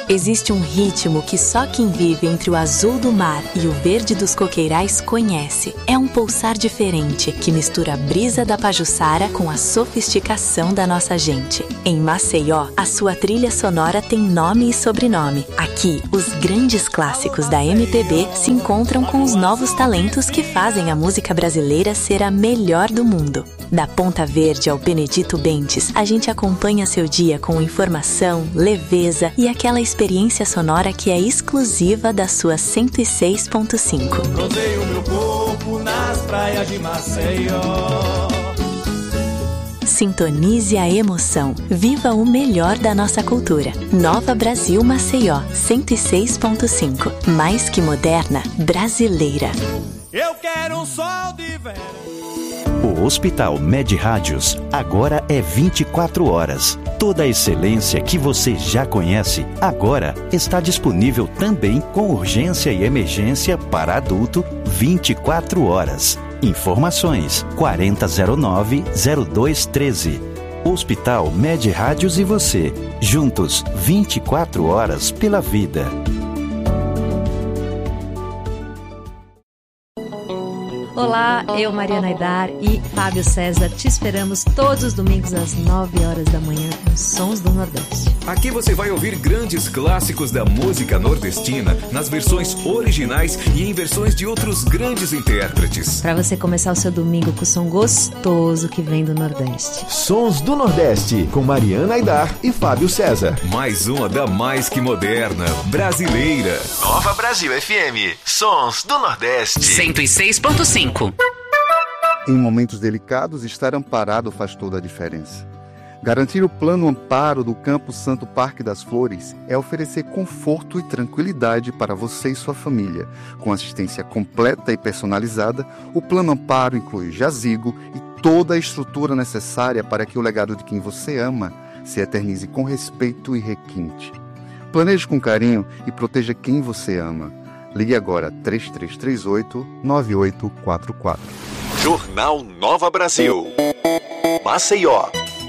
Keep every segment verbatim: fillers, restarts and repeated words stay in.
Existe um ritmo que só quem vive entre o azul do mar e o verde dos coqueirais conhece. É um pulsar diferente que mistura a brisa da Pajuçara com a sofisticação da nossa gente. Em Maceió, a sua trilha sonora tem nome e sobrenome. Aqui, os grandes clássicos da M P B se encontram com os novos talentos que fazem a música brasileira ser a melhor do mundo. Da Ponta Verde ao Benedito Bentes, a gente acompanha seu dia com informação, leveza e aquela experiência sonora que é exclusiva da sua cento e seis ponto cinco. Rodeio meu corpo nas praias de Maceió. Sintonize a emoção. Viva o melhor da nossa cultura. Nova Brasil Maceió, cento e seis ponto cinco. Mais que moderna, brasileira. Eu quero um sol de verão. O Hospital Med Rádios agora é vinte e quatro horas. Toda a excelência que você já conhece, agora está disponível também com urgência e emergência para adulto vinte e quatro horas. Informações quarenta zero nove zero dois treze. Hospital Med Rádios e você, juntos vinte e quatro horas pela vida. Olá, eu, Mariana Aidar e Fábio César te esperamos todos os domingos às nove horas da manhã com Sons do Nordeste. Aqui você vai ouvir grandes clássicos da música nordestina nas versões originais e em versões de outros grandes intérpretes. Para você começar o seu domingo com o som gostoso que vem do Nordeste. Sons do Nordeste com Mariana Aidar e Fábio César. Mais uma da mais que moderna, brasileira. Nova Brasil F M, Sons do Nordeste. cento e seis ponto cinco. Em momentos delicados, estar amparado faz toda a diferença. Garantir o plano amparo do Campo Santo Parque das Flores é oferecer conforto e tranquilidade para você e sua família. Com assistência completa e personalizada, o plano amparo inclui jazigo e toda a estrutura necessária para que o legado de quem você ama se eternize com respeito e requinte. Planeje com carinho e proteja quem você ama. Ligue agora três três três oito, nove oito quatro quatro. Jornal Nova Brasil. Maceió.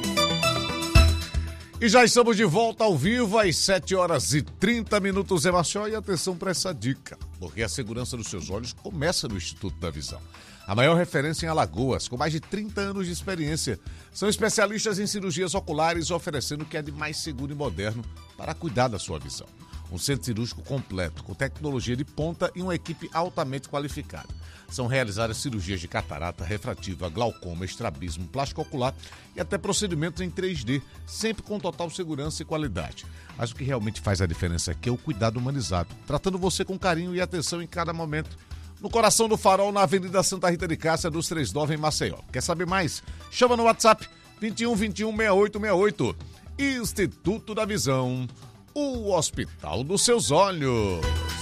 E já estamos de volta ao vivo às sete horas e trinta minutos em Maceió. E atenção para essa dica, porque a segurança dos seus olhos começa no Instituto da Visão. A maior referência em Alagoas, com mais de trinta anos de experiência. São especialistas em cirurgias oculares, oferecendo o que é de mais seguro e moderno para cuidar da sua visão. Um centro cirúrgico completo, com tecnologia de ponta e uma equipe altamente qualificada. São realizadas cirurgias de catarata, refrativa, glaucoma, estrabismo, plástico ocular e até procedimentos em três D, sempre com total segurança e qualidade. Mas o que realmente faz a diferença aqui é o cuidado humanizado, tratando você com carinho e atenção em cada momento. No coração do Farol, na Avenida Santa Rita de Cássia, dos três nove em Maceió. Quer saber mais? Chama no WhatsApp vinte e um, vinte e um, sessenta e oito sessenta e oito. Instituto da Visão. O Hospital dos Seus Olhos.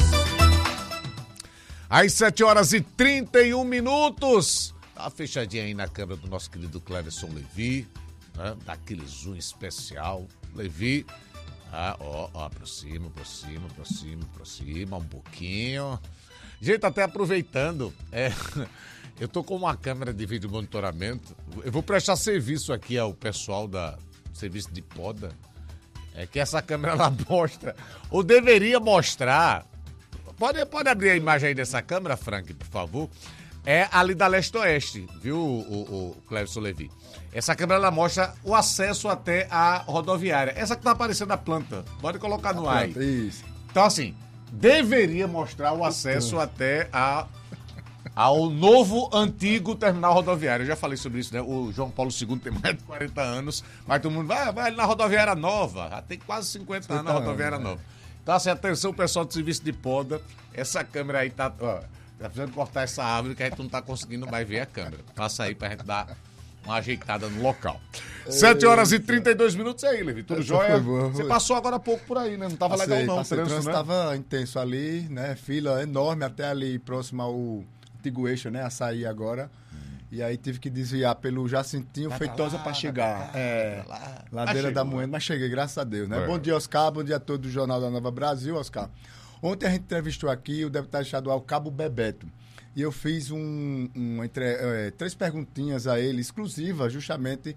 Às sete horas e trinta e um minutos. Dá uma fechadinha aí na câmera do nosso querido Cleverson Levi. Né? Dá aquele zoom especial. Levi. Ah, ó, ó, aproxima, aproxima, aproxima, aproxima um pouquinho. Gente, até aproveitando, é, eu tô com uma câmera de vídeo monitoramento. Eu vou prestar serviço aqui ao pessoal da serviço de poda. É que essa câmera ela mostra, ou deveria mostrar, pode, pode abrir a imagem aí dessa câmera, Frank, por favor, é ali da Leste-Oeste, viu, o, o, o Cleverson Levi? Essa câmera ela mostra o acesso até a rodoviária, essa que tá aparecendo na planta, pode colocar no ar. Isso. Então assim, deveria mostrar o acesso até a... ao novo, antigo terminal rodoviário. Eu já falei sobre isso, né? O João Paulo segundo tem mais de quarenta anos, mas todo mundo vai, vai ali na rodoviária nova. Já tem quase cinquenta anos na rodoviária nova. Então, assim, atenção, pessoal do serviço de poda. Essa câmera aí tá... Ó, tá precisando cortar essa árvore que a gente não tá conseguindo mais ver a câmera. Passa aí pra gente dar uma ajeitada no local. sete horas e trinta e dois minutos. E aí, Levi? Tudo jóia? Você passou agora há pouco por aí, né? Não tava passei, legal não. Passei, o trânsito, né? tava intenso ali, né? Fila enorme até ali próximo ao... antigo eixo, né? A sair agora. Hum. E aí tive que desviar pelo Jacintinho vai Feitosa para chegar. Cá, é, lá. Ladeira da Moenda, mas cheguei, graças a Deus, né? É. Bom dia, Oscar. Bom dia a todos do Jornal da Nova Brasil, Oscar. Ontem a gente entrevistou aqui o deputado estadual Cabo Bebeto. E eu fiz um, um entre, é, três perguntinhas a ele, exclusivas, justamente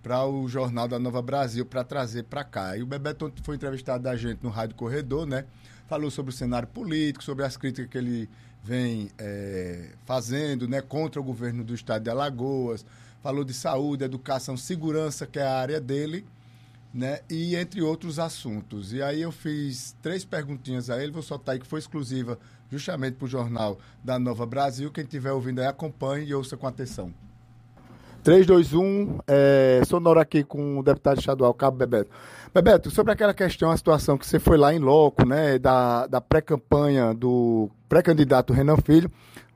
para o Jornal da Nova Brasil, para trazer para cá. E o Bebeto foi entrevistado da gente no Rádio Corredor, né? Falou sobre o cenário político, sobre as críticas que ele vem é, fazendo, né, contra o governo do estado de Alagoas. Falou de saúde, educação, segurança, que é a área dele, né? E entre outros assuntos. E aí eu fiz três perguntinhas a ele, vou soltar aí que foi exclusiva justamente para o Jornal da Nova Brasil. Quem estiver ouvindo aí, acompanhe e ouça com atenção. três, dois, um, é, sonoro aqui com o deputado estadual Cabo Bebeto. Bebeto, sobre aquela questão, a situação que você foi lá em loco, né, da, da pré-campanha do pré-candidato Renan Filho,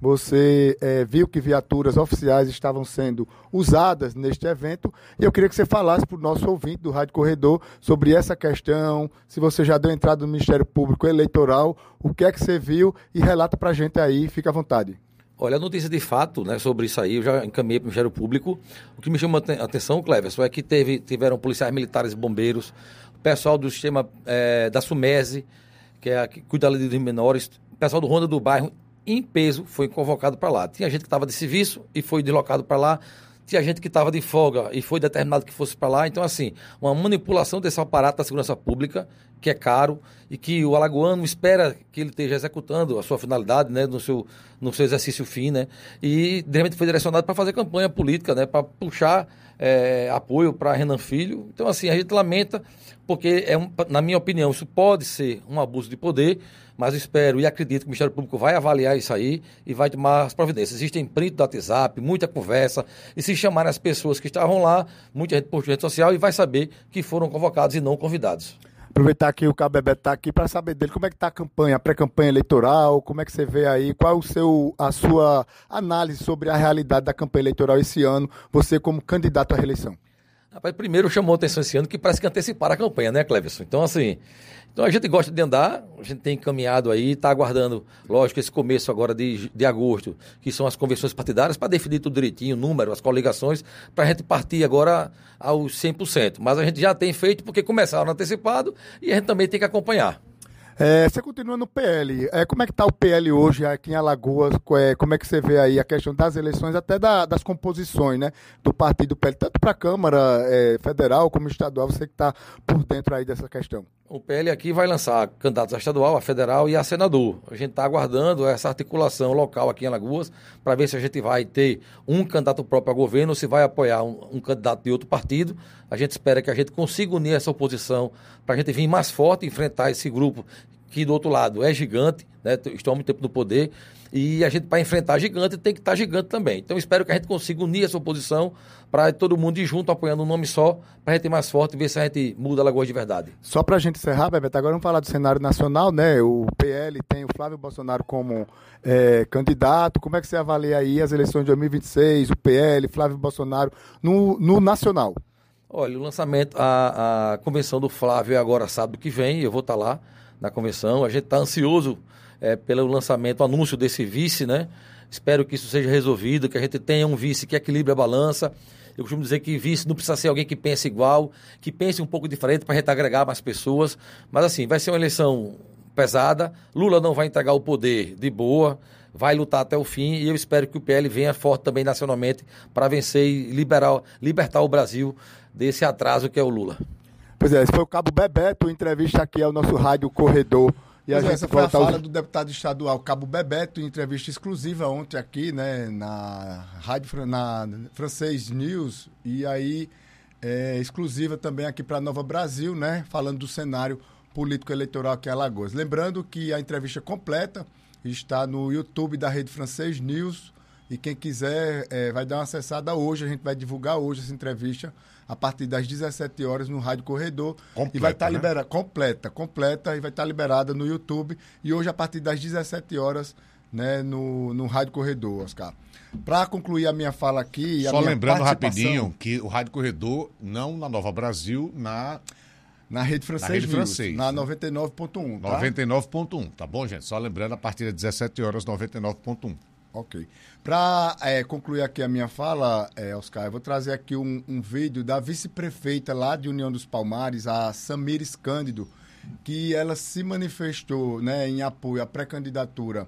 você é, viu que viaturas oficiais estavam sendo usadas neste evento, e eu queria que você falasse para o nosso ouvinte do Rádio Corredor sobre essa questão, se você já deu entrada no Ministério Público Eleitoral, o que é que você viu, e relata para a gente aí, fica à vontade. Olha, a notícia de fato, né, sobre isso aí, eu já encaminhei para o Ministério Público. O que me chama a atenção, Cleverson, é que teve, tiveram policiais militares e bombeiros, o pessoal do sistema é, da SUMESE, que é a que cuida dos menores, o pessoal do Ronda do Bairro, em peso, foi convocado para lá. Tinha gente que estava de serviço e foi deslocado para lá. Tinha gente que estava de folga e foi determinado que fosse para lá. Então, assim, uma manipulação desse aparato da segurança pública, que é caro, e que o alagoano espera que ele esteja executando a sua finalidade, né, no seu, no seu exercício fim, né, e de repente foi direcionado para fazer campanha política, né, para puxar é, apoio para Renan Filho. Então, assim, a gente lamenta, porque, é um, na minha opinião, isso pode ser um abuso de poder, mas eu espero e acredito que o Ministério Público vai avaliar isso aí e vai tomar as providências. Existem print do WhatsApp, muita conversa, e se chamarem as pessoas que estavam lá, muita gente por rede social, e vai saber que foram convocados e não convidados. Aproveitar que o Cabo Bebeto está aqui para saber dele, como é que está a campanha, a pré-campanha eleitoral, como é que você vê aí, qual é o seu, a sua análise sobre a realidade da campanha eleitoral esse ano, você como candidato à reeleição? Rapaz, primeiro chamou a atenção esse ano que parece que anteciparam a campanha, né, Cleverson? Então, assim, então a gente gosta de andar, a gente tem caminhado aí, está aguardando, lógico, esse começo agora de, de agosto, que são as convenções partidárias, para definir tudo direitinho, o número, as coligações, para a gente partir agora aos cem por cento. Mas a gente já tem feito porque começaram antecipado e a gente também tem que acompanhar. É, você continua no P L. É, como é que está o P L hoje aqui em Alagoas? É, como é que você vê aí a questão das eleições, até da, das composições, né, do partido P L, tanto para a Câmara é, Federal como estadual, você que está por dentro aí dessa questão? O P L aqui vai lançar candidatos a estadual, a federal e a senador. A gente está aguardando essa articulação local aqui em Alagoas para ver se a gente vai ter um candidato próprio ao governo ou se vai apoiar um, um candidato de outro partido. A gente espera que a gente consiga unir essa oposição para a gente vir mais forte e enfrentar esse grupo que do outro lado é gigante, né? Estão há muito tempo no poder, e a gente, para enfrentar gigante, tem que estar gigante também. Então, espero que a gente consiga unir essa oposição para todo mundo ir junto, apoiando um nome só, para a gente ir mais forte e ver se a gente muda Alagoas de verdade. Só para a gente encerrar, Bebeto, agora vamos falar do cenário nacional, né? O P L tem o Flávio Bolsonaro como é, candidato. Como é que você avalia aí as eleições de dois mil e vinte e seis, o P L, Flávio Bolsonaro, no, no nacional? Olha, o lançamento, a, a convenção do Flávio é agora sábado que vem, eu vou estar lá na convenção. A gente está ansioso é, pelo lançamento, o anúncio desse vice, né? Espero que isso seja resolvido, que a gente tenha um vice que equilibre a balança. Eu costumo dizer que vice não precisa ser alguém que pense igual, que pense um pouco diferente para a gente agregar mais pessoas. Mas assim, vai ser uma eleição pesada. Lula não vai entregar o poder de boa, vai lutar até o fim, e eu espero que o P L venha forte também nacionalmente para vencer e liberar, libertar o Brasil desse atraso que é o Lula. Pois é, esse foi o Cabo Bebeto, entrevista aqui ao nosso Rádio Corredor. E a gente essa foi a volta fala aos... do deputado estadual Cabo Bebeto, em entrevista exclusiva ontem aqui, né, na Rádio na Francês News, e aí é, exclusiva também aqui para Nova Brasil, né, falando do cenário político eleitoral aqui em Alagoas. Lembrando que a entrevista completa está no YouTube da Rede Francês News, e quem quiser é, vai dar uma acessada hoje, a gente vai divulgar hoje essa entrevista a partir das dezessete horas no Rádio Corredor. Completa, e vai estar tá liberada, né? completa, completa, e vai estar tá liberada no YouTube. E hoje, a partir das dezessete horas, né, no, no Rádio Corredor, Oscar. Para concluir a minha fala aqui... Só lembrando rapidinho que o Rádio Corredor, não na Nova Brasil, na... Na Rede Francês, na Rede News, Francês, na né? noventa e nove ponto um, tá? noventa e nove ponto um, tá bom, gente? Só lembrando, a partir das dezessete horas, noventa e nove ponto um. Ok. Para é, concluir aqui a minha fala, é, Oscar, eu vou trazer aqui um, um vídeo da vice-prefeita lá de União dos Palmares, a Samires Cândido, que ela se manifestou, né, em apoio à pré-candidatura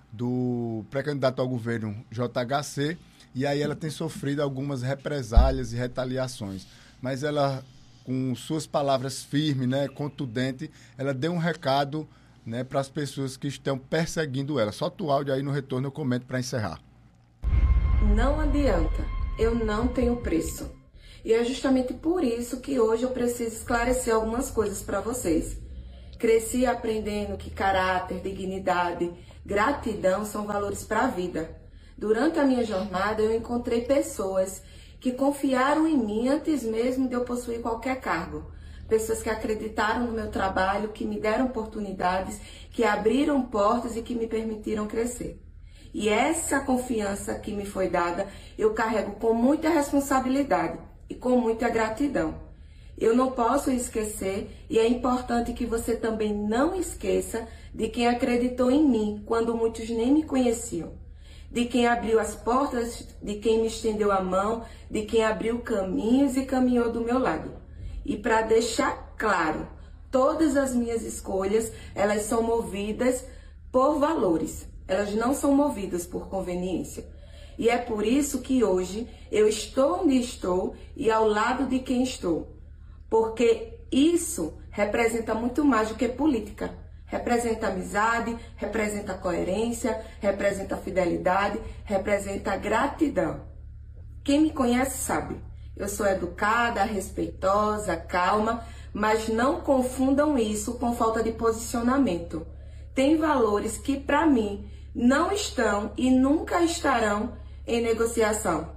do pré-candidato ao governo J H C, e aí ela tem sofrido algumas represálias e retaliações. mas ela, com suas palavras firmes, né, contundentes, ela deu um recado, né, para as pessoas que estão perseguindo ela. Solta o áudio aí, no retorno eu comento para encerrar. Não adianta, eu não tenho preço. E é justamente por isso que hoje eu preciso esclarecer algumas coisas para vocês. Cresci aprendendo que caráter, dignidade, gratidão são valores para a vida. Durante a minha jornada, eu encontrei pessoas que confiaram em mim antes mesmo de eu possuir qualquer cargo. Pessoas que acreditaram no meu trabalho, que me deram oportunidades, que abriram portas e que me permitiram crescer. E essa confiança que me foi dada, eu carrego com muita responsabilidade e com muita gratidão. Eu não posso esquecer, e é importante que você também não esqueça, de quem acreditou em mim quando muitos nem me conheciam. De quem abriu as portas, de quem me estendeu a mão, de quem abriu caminhos e caminhou do meu lado. E para deixar claro, todas as minhas escolhas, elas são movidas por valores. Elas não são movidas por conveniência. E é por isso que hoje eu estou onde estou e ao lado de quem estou. Porque isso representa muito mais do que política. Representa amizade, representa coerência, representa fidelidade, representa gratidão. Quem me conhece sabe, eu sou educada, respeitosa, calma, mas não confundam isso com falta de posicionamento. Tem valores que, para mim, não estão e nunca estarão em negociação.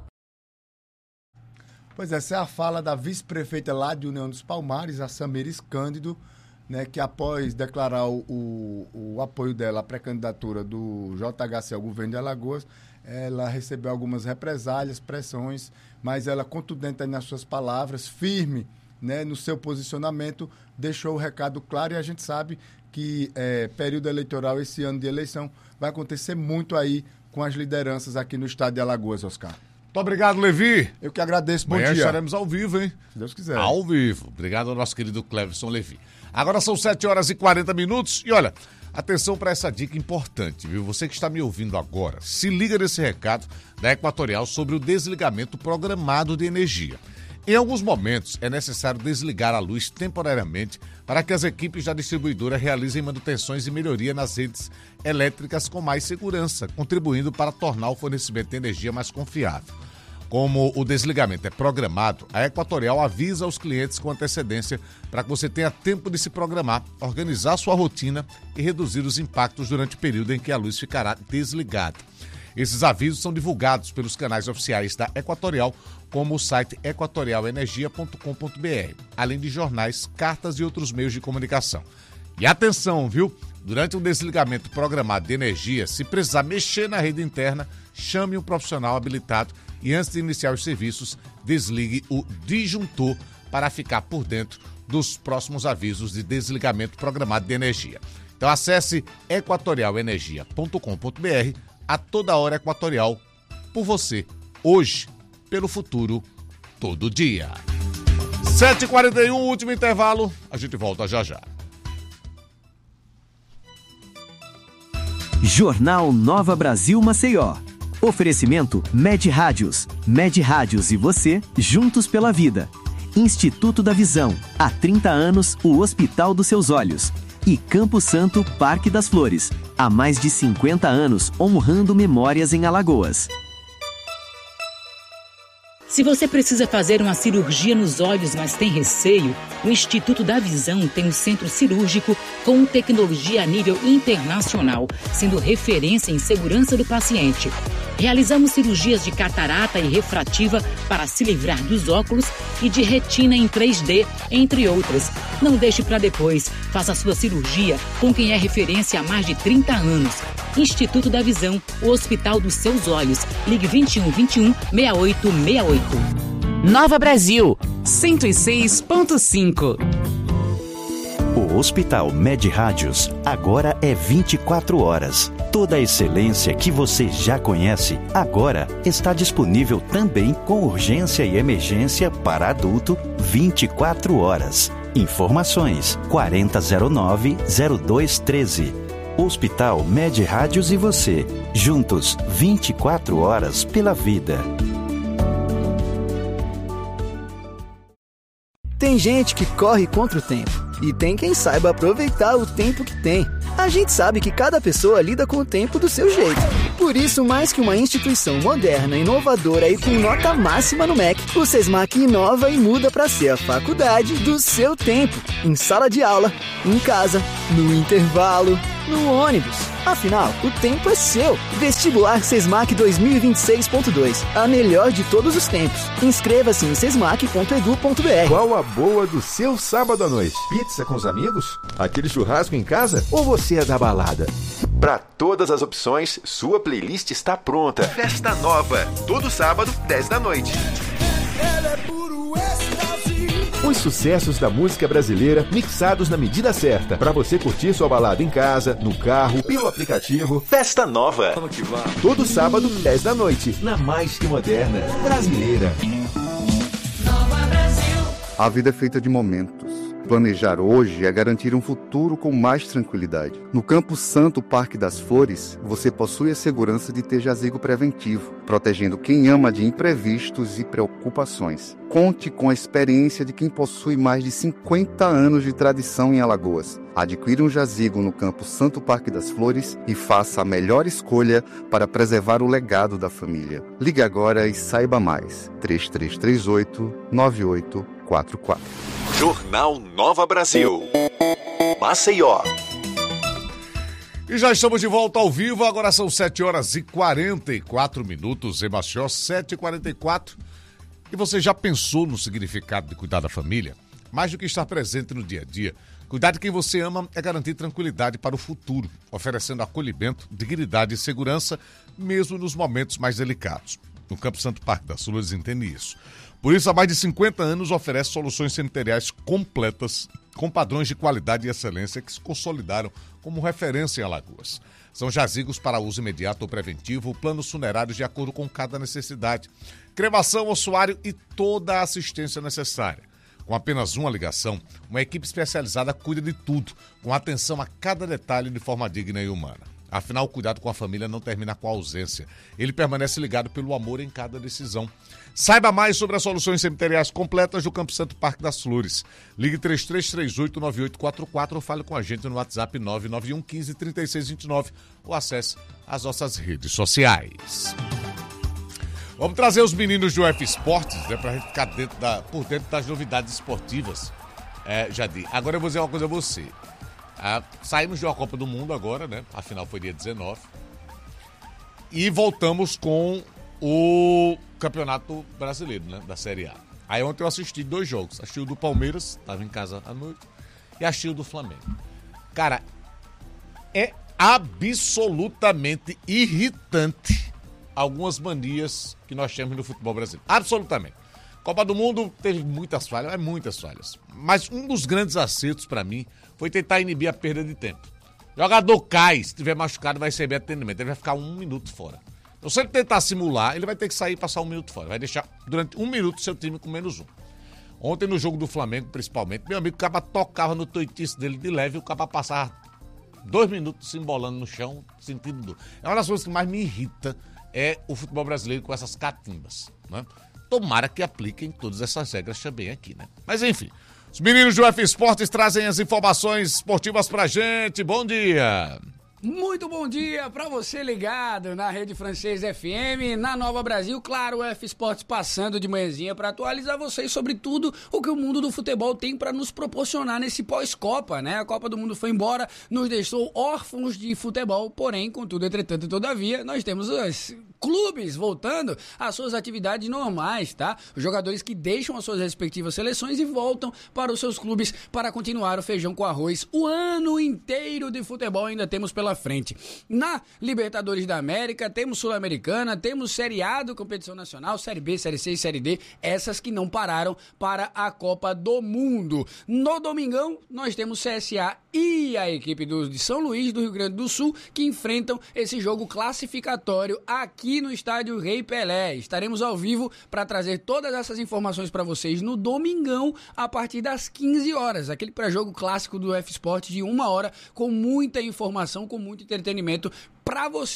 Pois essa é a fala da vice-prefeita lá de União dos Palmares, a Samires Cândido, né, que após declarar o, o, o apoio dela à pré-candidatura do J H C ao governo de Alagoas, ela recebeu algumas represálias, pressões, mas ela, contundente nas suas palavras, firme, né, no seu posicionamento, deixou o recado claro. E a gente sabe que é, período eleitoral, esse ano de eleição, vai acontecer muito aí com as lideranças aqui no estado de Alagoas, Oscar. Muito obrigado, Levi. Eu que agradeço. Bom Amanhã dia. estaremos ao vivo, hein? Se Deus quiser. Ao vivo. Obrigado ao nosso querido Cleverson Levi. Agora são sete horas e quarenta minutos e olha, atenção para essa dica importante, viu? Você que está me ouvindo agora, se liga nesse recado da Equatorial sobre o desligamento programado de energia. Em alguns momentos, é necessário desligar a luz temporariamente para que as equipes da distribuidora realizem manutenções e melhoria nas redes elétricas com mais segurança, contribuindo para tornar o fornecimento de energia mais confiável. Como o desligamento é programado, a Equatorial avisa aos clientes com antecedência para que você tenha tempo de se programar, organizar sua rotina e reduzir os impactos durante o período em que a luz ficará desligada. Esses avisos são divulgados pelos canais oficiais da Equatorial, como o site equatorial energia ponto com ponto b r, além de jornais, cartas e outros meios de comunicação. E atenção, viu? Durante um desligamento programado de energia, se precisar mexer na rede interna, chame um profissional habilitado e antes de iniciar os serviços, desligue o disjuntor para ficar por dentro dos próximos avisos de desligamento programado de energia. Então acesse equatorial energia ponto com ponto b r, a toda hora Equatorial, por você, hoje, pelo futuro, todo dia. sete e quarenta e um, último intervalo, a gente volta já já. Jornal Nova Brasil Maceió. Oferecimento Med Rádios. Med Rádios e você, juntos pela vida. Instituto da Visão. Há trinta anos, o Hospital dos Seus Olhos. E Campo Santo, Parque das Flores. Há mais de cinquenta anos, honrando memórias em Alagoas. Se você precisa fazer uma cirurgia nos olhos, mas tem receio, o Instituto da Visão tem um centro cirúrgico com tecnologia a nível internacional, sendo referência em segurança do paciente. Realizamos cirurgias de catarata e refrativa para se livrar dos óculos e de retina em três D, entre outras. Não deixe para depois. Faça sua cirurgia com quem é referência há mais de trinta anos. Instituto da Visão, o Hospital dos Seus Olhos. Ligue vinte e um, vinte e um, sessenta e oito sessenta e oito. Nova Brasil, cento e seis ponto cinco. O Hospital Med Rádios agora é vinte e quatro horas. Toda a excelência que você já conhece agora está disponível também com urgência e emergência para adulto vinte e quatro horas. Informações quarenta zero nove, zero dois treze. Hospital Med Rádios e você, juntos vinte e quatro horas pela vida. Tem gente que corre contra o tempo e tem quem saiba aproveitar o tempo que tem. A gente sabe que cada pessoa lida com o tempo do seu jeito. Por isso, mais que uma instituição moderna, inovadora e com nota máxima no M E C, o SESMAC inova e muda para ser a faculdade do seu tempo. Em sala de aula, em casa, no intervalo, no ônibus. Afinal, o tempo é seu. Vestibular SESMAC dois mil e vinte e seis ponto dois. A melhor de todos os tempos. Inscreva-se em sesmac ponto edu ponto br. Qual a boa do seu sábado à noite? Pizza com os amigos? Aquele churrasco em casa? Ou você é da balada? Para todas as opções, sua playlist está pronta. Festa Nova, todo sábado, dez da noite. Os sucessos da música brasileira mixados na medida certa, para você curtir sua balada em casa, no carro, pelo aplicativo. Festa Nova. Todo sábado, dez da noite, na mais que moderna brasileira. A vida é feita de momentos. Planejar hoje é garantir um futuro com mais tranquilidade. No Campo Santo Parque das Flores, você possui a segurança de ter jazigo preventivo, protegendo quem ama de imprevistos e preocupações. Conte com a experiência de quem possui mais de cinquenta anos de tradição em Alagoas. Adquira um jazigo no Campo Santo Parque das Flores e faça a melhor escolha para preservar o legado da família. Ligue agora e saiba mais. três três três oito, nove oito quatro quatro. Jornal Nova Brasil. Maceió. E já estamos de volta ao vivo, agora são sete horas e quarenta e quatro minutos em Maceió, sete e quarenta e quatro. E você já pensou no significado de cuidar da família? Mais do que estar presente no dia a dia, cuidar de quem você ama é garantir tranquilidade para o futuro, oferecendo acolhimento, dignidade e segurança, mesmo nos momentos mais delicados. No Campo Santo Parque das Flores entende isso. Por isso, há mais de cinquenta anos, oferece soluções sanitárias completas, com padrões de qualidade e excelência que se consolidaram como referência em Alagoas. São jazigos para uso imediato ou preventivo, planos funerários de acordo com cada necessidade, cremação, ossuário e toda a assistência necessária. Com apenas uma ligação, uma equipe especializada cuida de tudo, com atenção a cada detalhe de forma digna e humana. Afinal, o cuidado com a família não termina com a ausência. Ele permanece ligado pelo amor em cada decisão. Saiba mais sobre as soluções cemiteriais completas do Campo Santo Parque das Flores. Ligue três três três oito, nove oito quatro quatro ou fale com a gente no WhatsApp nove nove um um cinco, três seis dois nove ou acesse as nossas redes sociais. Vamos trazer os meninos do U F Esportes, né, pra gente ficar dentro da, por dentro das novidades esportivas. É, Jadir, agora eu vou dizer uma coisa a você. Ah, saímos de uma Copa do Mundo agora, né? A final foi dia dezenove. E voltamos com o Campeonato Brasileiro, né? Da Série A. Aí ontem eu assisti dois jogos. Assisti o do Palmeiras, estava em casa à noite, e assisti o do Flamengo. Cara, é absolutamente irritante algumas manias que nós temos no futebol brasileiro. Absolutamente. Copa do Mundo teve muitas falhas, é muitas falhas. Mas um dos grandes acertos para mim foi tentar inibir a perda de tempo. Jogador cai, se tiver machucado vai receber atendimento, ele vai ficar um minuto fora. Então se ele tentar simular, ele vai ter que sair e passar um minuto fora. Vai deixar durante um minuto seu time com menos um. Ontem no jogo do Flamengo, principalmente, meu amigo, o cara tocava no toitice dele de leve e o cara passava dois minutos se embolando no chão, sentindo dor. É uma das coisas que mais me irrita é o futebol brasileiro com essas catimbas, né? Tomara que apliquem todas essas regras também aqui, né? Mas enfim, os meninos do U F Esportes trazem as informações esportivas pra gente. Bom dia! Muito bom dia para você ligado na Rede Francês F M, na Nova Brasil, claro, o F Esportes passando de manhãzinha para atualizar vocês sobre tudo o que o mundo do futebol tem para nos proporcionar nesse pós-Copa, né? A Copa do Mundo foi embora, nos deixou órfãos de futebol, porém, contudo, entretanto e todavia, nós temos os clubes voltando às suas atividades normais, tá? Os jogadores que deixam as suas respectivas seleções e voltam para os seus clubes para continuar o feijão com arroz. O ano inteiro de futebol ainda temos pela frente. Na Libertadores da América, temos Sul-Americana, temos Série A do Competição Nacional, Série B, Série C e Série D, essas que não pararam para a Copa do Mundo. No domingão, nós temos C S A e a equipe do, de São Luís, do Rio Grande do Sul, que enfrentam esse jogo classificatório aqui no estádio Rei Pelé. Estaremos ao vivo para trazer todas essas informações para vocês no domingão, a partir das quinze horas. Aquele pré-jogo clássico do F Sport de uma hora, com muita informação, com muito entretenimento para você.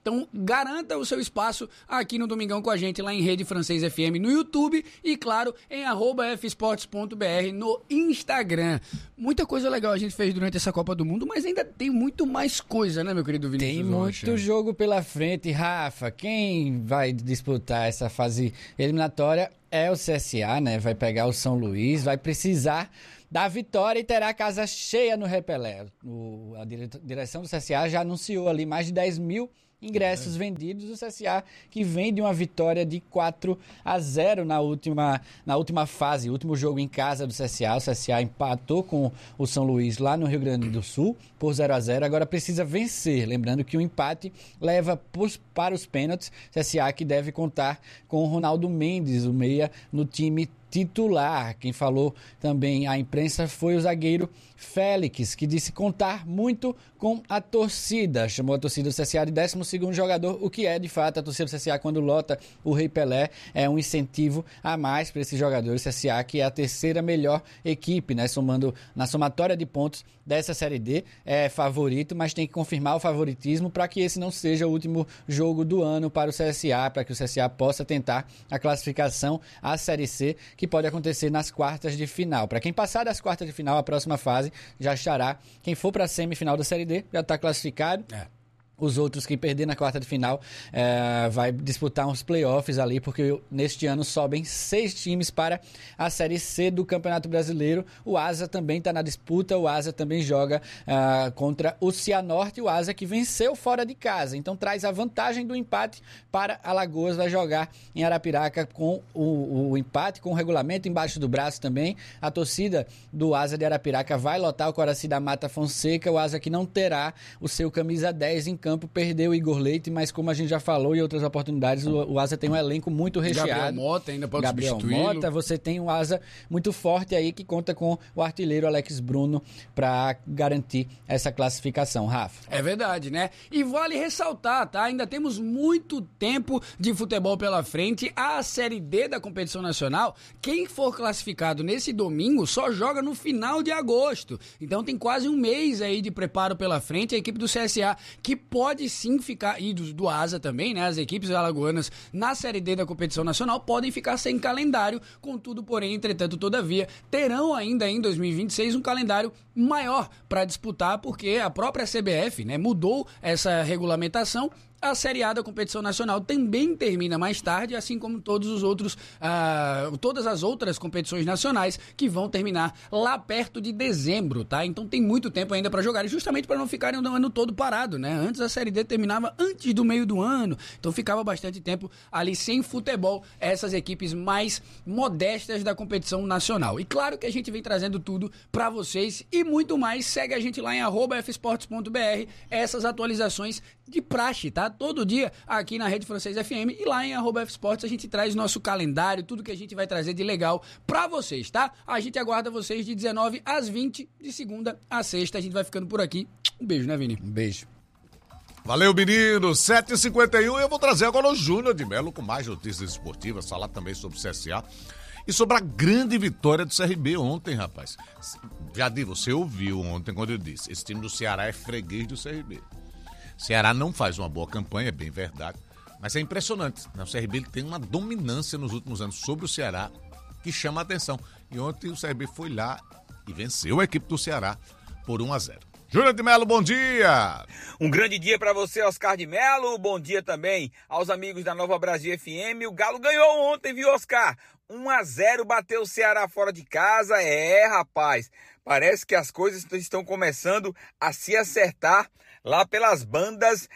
Então, garanta o seu espaço aqui no Domingão com a gente, lá em Rede Francês F M no YouTube e, claro, em arroba f esportes ponto b r no Instagram. Muita coisa legal a gente fez durante essa Copa do Mundo, mas ainda tem muito mais coisa, né, meu querido Vinícius? Tem muito Rocha? jogo pela frente, Rafa. Quem vai disputar essa fase eliminatória é o C S A, né? Vai pegar o São Luís, vai precisar da vitória e terá a casa cheia no Repelé. O, a direção do C S A já anunciou ali mais de dez mil ingressos é. vendidos. O C S A que vem de uma vitória de quatro a zero na última, na última fase, último jogo em casa do C S A. O C S A empatou com o São Luís lá no Rio Grande do Sul por zero a zero. Agora precisa vencer. Lembrando que o empate leva pros, para os pênaltis. C S A que deve contar com o Ronaldo Mendes, o meia, no time titular. Quem falou também à imprensa foi o zagueiro Félix, que disse contar muito com a torcida. Chamou a torcida do C S A de décimo segundo jogador, o que é, de fato, a torcida do C S A quando lota o Rei Pelé, é um incentivo a mais para esses jogadores. O C S A que é a terceira melhor equipe, né, somando na somatória de pontos dessa Série D, é favorito, mas tem que confirmar o favoritismo para que esse não seja o último jogo do ano para o C S A, para que o C S A possa tentar a classificação à Série C, que pode acontecer nas quartas de final. Para quem passar das quartas de final, a próxima fase já estará. Quem for para a semifinal da Série D já está classificado. É. Os outros que perder na quarta de final é, vai disputar uns playoffs ali, porque neste ano sobem seis times para a Série C do Campeonato Brasileiro. O Asa também está na disputa, o Asa também joga uh, contra o Cianorte, o Asa que venceu fora de casa, então traz a vantagem do empate para Alagoas, vai jogar em Arapiraca com o, o empate, com o regulamento embaixo do braço também. A torcida do Asa de Arapiraca vai lotar o Coraci da Mata Fonseca, o Asa que não terá o seu camisa dez em campo, perdeu o Igor Leite, mas como a gente já falou em outras oportunidades, o, o Asa tem um elenco muito recheado. Gabriel Mota ainda pode Gabriel substituí-lo. Mota, você tem um Asa muito forte aí que conta com o artilheiro Alex Bruno para garantir essa classificação, Rafa. É verdade, né? E vale ressaltar, tá? Ainda temos muito tempo de futebol pela frente. A Série D da competição nacional, quem for classificado nesse domingo só joga no final de agosto. Então tem quase um mês aí de preparo pela frente. A equipe do C S A que pode sim ficar, e do, do Asa também, né? As equipes alagoanas na Série D da competição nacional podem ficar sem calendário, contudo, porém, entretanto, todavia, terão ainda em dois mil e vinte e seis um calendário maior para disputar, porque a própria C B F, né, mudou essa regulamentação. A Série A da competição nacional também termina mais tarde, assim como todos os outros, uh, todas as outras competições nacionais que vão terminar lá perto de dezembro, tá? Então tem muito tempo ainda para jogar, justamente para não ficarem o ano todo parado, né? Antes a Série D terminava antes do meio do ano, então ficava bastante tempo ali sem futebol, essas equipes mais modestas da competição nacional. E claro que a gente vem trazendo tudo para vocês e muito mais. Segue a gente lá em arroba f esportes ponto b r, essas atualizações de praxe, tá? Todo dia aqui na Rede Francês F M e lá em arroba F Esportes a gente traz nosso calendário, tudo que a gente vai trazer de legal pra vocês, tá? A gente aguarda vocês de dezenove às vinte, de segunda a sexta. A gente vai ficando por aqui. Um beijo, né, Vini? Um beijo. Valeu, menino. sete e cinquenta e um. Eu vou trazer agora o Júnior de Melo com mais notícias esportivas, falar também sobre o C S A e sobre a grande vitória do C R B ontem, rapaz. Já disse, você ouviu ontem quando eu disse, esse time do Ceará é freguês do C R B. Ceará não faz uma boa campanha, é bem verdade, mas é impressionante. O C R B ele tem uma dominância nos últimos anos sobre o Ceará que chama a atenção. E ontem o C R B foi lá e venceu a equipe do Ceará por um a zero. Júnior de Melo, bom dia! Um grande dia para você, Oscar de Melo. Bom dia também aos amigos da Nova Brasil F M. O Galo ganhou ontem, viu, Oscar? um a zero, bateu o Ceará fora de casa. É, rapaz, parece que as coisas estão começando a se acertar lá pelas bandas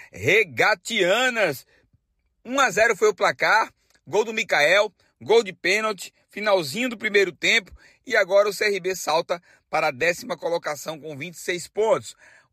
regatianas. um a zero foi o placar, gol do Mikael, gol de pênalti, finalzinho do primeiro tempo, e agora o C R B salta para a décima colocação com vinte e seis pontos.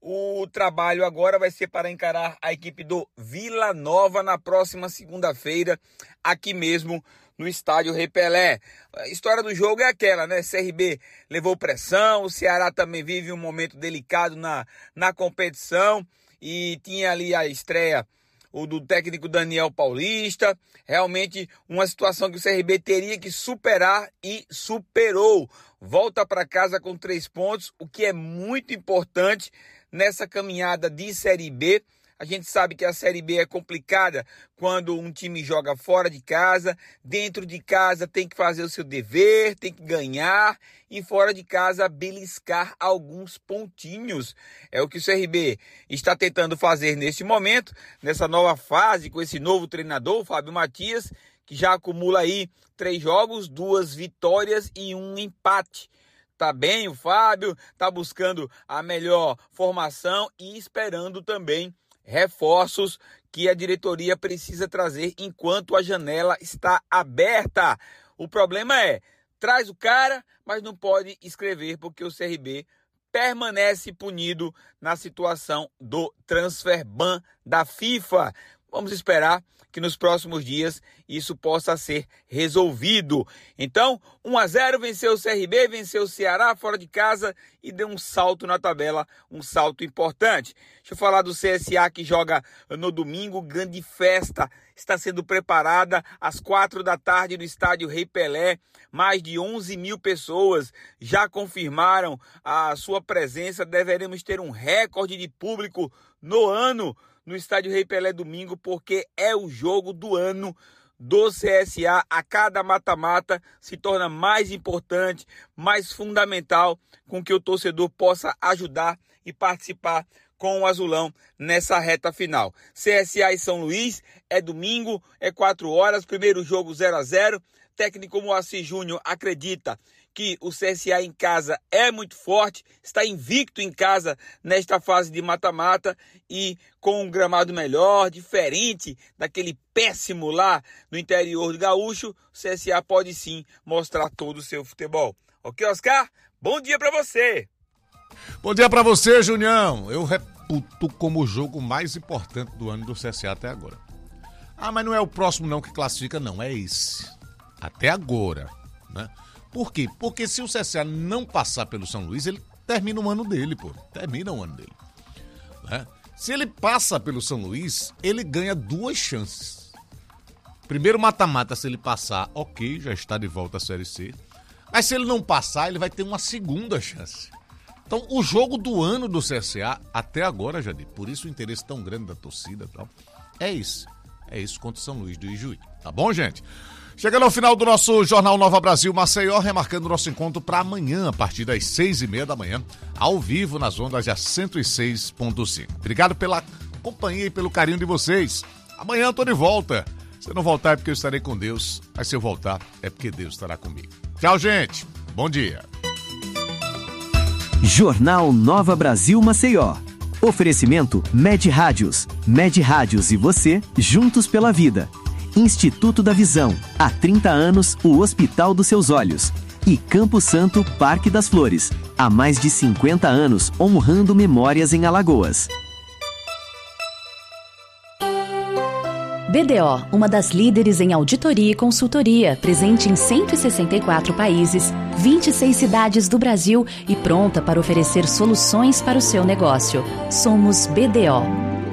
O trabalho agora vai ser para encarar a equipe do Vila Nova na próxima segunda-feira, aqui mesmo no estádio Rei Pelé. A história do jogo é aquela, né? C R B levou pressão, o Ceará também vive um momento delicado na, na competição e tinha ali a estreia o do técnico Daniel Paulista. Realmente uma situação que o C R B teria que superar e superou. Volta para casa com três pontos, o que é muito importante nessa caminhada de Série B, A gente sabe que a Série B é complicada quando um time joga fora de casa, dentro de casa tem que fazer o seu dever, tem que ganhar e fora de casa beliscar alguns pontinhos. É o que o C R B está tentando fazer neste momento, nessa nova fase com esse novo treinador, Fábio Matias, que já acumula aí três jogos, duas vitórias e um empate. Tá bem o Fábio, tá buscando a melhor formação e esperando também reforços que a diretoria precisa trazer enquanto a janela está aberta. O problema é, traz o cara, mas não pode escrever porque o C R B permanece punido na situação do transfer ban da FIFA. Vamos esperar que nos próximos dias isso possa ser resolvido. Então, um a zero, venceu o C R B, venceu o Ceará fora de casa e deu um salto na tabela, um salto importante. Deixa eu falar do C S A que joga no domingo, grande festa está sendo preparada às quatro da tarde no estádio Rei Pelé. Mais de onze mil pessoas já confirmaram a sua presença. Deveremos ter um recorde de público no ano no estádio Rei Pelé domingo, porque é o jogo do ano do C S A. A cada mata-mata se torna mais importante, mais fundamental, com que o torcedor possa ajudar e participar com o azulão nessa reta final. C S A e São Luís é domingo, é quatro horas, primeiro jogo zero a zero. Técnico Moacir Júnior acredita que o C S A em casa é muito forte, está invicto em casa nesta fase de mata-mata e com um gramado melhor, diferente daquele péssimo lá no interior do Gaúcho, o C S A pode sim mostrar todo o seu futebol. Ok, Oscar? Bom dia para você! Bom dia pra você, Junião. Eu reputo como o jogo mais importante do ano do C S A até agora. Ah, mas não é o próximo não que classifica, não. É esse. Até agora, né? Por quê? Porque se o C S A não passar pelo São Luís, ele termina o ano dele, pô. Termina o ano dele. Né? Se ele passa pelo São Luís, ele ganha duas chances. Primeiro mata-mata, se ele passar, ok, já está de volta à Série C. Mas se ele não passar, ele vai ter uma segunda chance. Então, o jogo do ano do C S A, até agora, Jadir, por isso o interesse tão grande da torcida e tal, é isso. É isso contra o São Luís do Ijuí. Tá bom, gente? Chegando ao final do nosso Jornal Nova Brasil Maceió, remarcando o nosso encontro para amanhã, a partir das seis e meia da manhã, ao vivo nas ondas da cento e seis ponto cinco. Obrigado pela companhia e pelo carinho de vocês. Amanhã eu tô de volta. Se eu não voltar é porque eu estarei com Deus, mas se eu voltar é porque Deus estará comigo. Tchau, gente. Bom dia. Jornal Nova Brasil Maceió. Oferecimento Med Rádios. Med Rádios e você, juntos pela vida. Instituto da Visão. Há trinta anos, o Hospital dos Seus Olhos. E Campo Santo, Parque das Flores. Há mais de cinquenta anos, honrando memórias em Alagoas. B D O, uma das líderes em auditoria e consultoria, presente em cento e sessenta e quatro países, vinte e seis cidades do Brasil e pronta para oferecer soluções para o seu negócio. Somos B D O.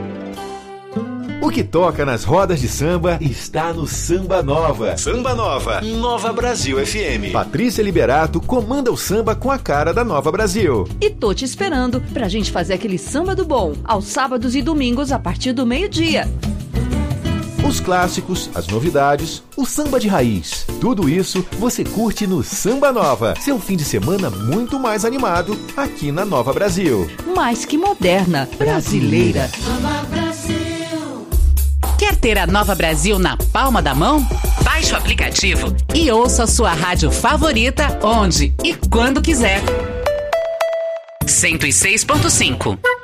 O que toca nas rodas de samba está no Samba Nova. Samba Nova, Nova Brasil F M. Patrícia Liberato comanda o samba com a cara da Nova Brasil. E tô te esperando pra gente fazer aquele samba do bom, aos sábados e domingos a partir do meio-dia. Os clássicos, as novidades, o samba de raiz. Tudo isso você curte no Samba Nova. Seu fim de semana muito mais animado aqui na Nova Brasil. Mais que moderna, brasileira. Nova Brasil. Quer ter a Nova Brasil na palma da mão? Baixe o aplicativo e ouça a sua rádio favorita onde e quando quiser. cento e seis ponto cinco.